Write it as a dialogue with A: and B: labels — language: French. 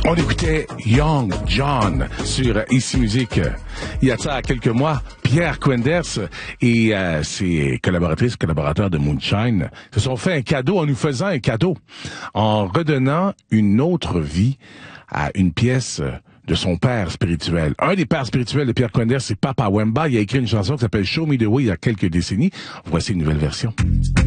A: On écoutait Young John sur Ici Musique. Il y a ça quelques mois, Pierre Quenders et ses collaborateurs de Moonshine se sont fait un cadeau en nous faisant un cadeau, en redonnant une autre vie à une pièce de son père spirituel. Un des pères spirituels de Pierre Quenders, c'est Papa Wemba. Il a écrit une chanson qui s'appelle Show Me the Way il y a quelques décennies. Voici une nouvelle version.